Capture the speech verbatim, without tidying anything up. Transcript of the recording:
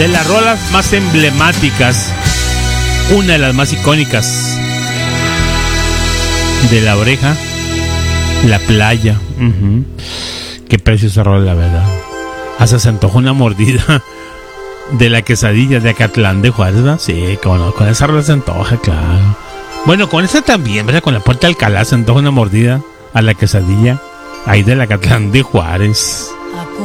De las rolas más emblemáticas, una de las más icónicas, de La Oreja, La Playa. Uh-huh. Qué preciosa rola, la verdad. Hasta se antoja una mordida de la quesadilla de Acatlán de Juárez, ¿verdad? Sí, con, con esa rola se antoja, claro. Bueno, con esa también, ¿verdad? Con la Puerta de Alcalá se antoja una mordida a la quesadilla ahí de Acatlán de Juárez.